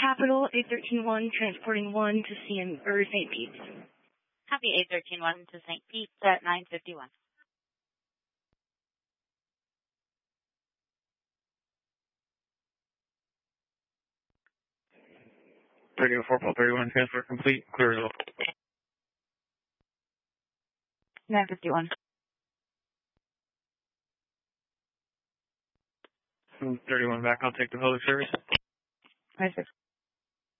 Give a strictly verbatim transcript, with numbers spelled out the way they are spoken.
Capital, eight thirteen one, transporting one to C M, or Saint Pete's. Copy eight thirteen one to Saint Pete's at nine fifty-one. thirty oh four, Paul thirty-one, transport complete, clear result. nine fifty-one. thirty-one back, I'll take the public service. nine six.